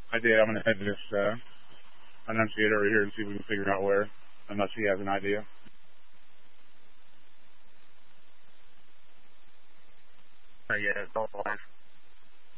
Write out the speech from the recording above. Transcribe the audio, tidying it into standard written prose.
I did. I'm going to head to this enunciator over here and see if we can figure out where, unless he has an idea. Yeah, it's all live.